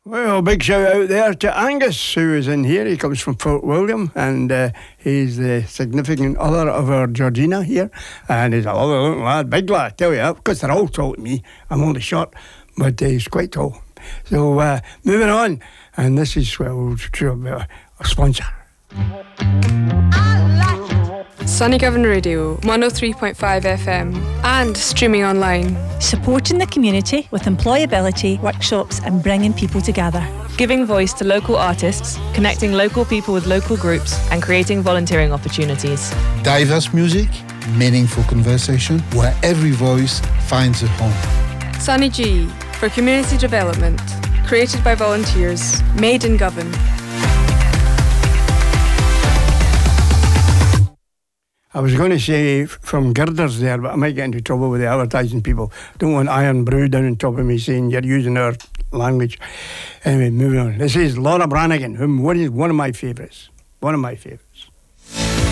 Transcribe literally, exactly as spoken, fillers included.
Well, big shout out there to Angus, who is in here. He comes from Fort William, and uh, he's the significant other of our Georgina here. And he's a lovely looking lad, big lad, I tell you that, because they're all tall to me. I'm only short, but uh, he's quite tall. So, uh, moving on, and this is, well, a sponsor. Sunnygovan Radio, one oh three point five F M, and streaming online. Supporting the community with employability, workshops and bringing people together. Giving voice to local artists, connecting local people with local groups and creating volunteering opportunities. Diverse music, meaningful conversation, where every voice finds a home. Sunny G, for community development. Created by volunteers, made in Govan. I was going to say from girders there, but I might get into trouble with the advertising people. Don't want Iron Brew down on top of me saying you're using our language. Anyway, moving on. This is Laura Branigan, whom one is one of my favourites. One of my favourites.